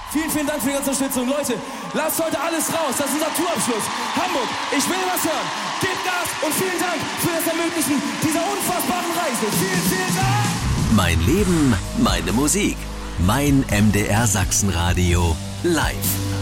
Vielen, vielen Dank für die ganze Unterstützung. Leute, lasst heute alles raus. Das ist unser Tourabschluss. Hamburg, ich will was hören. Gebt Gas und vielen Dank für das Ermöglichen dieser unfassbaren Reise. Vielen, vielen Dank. Mein Leben, meine Musik. Mein MDR Sachsenradio live.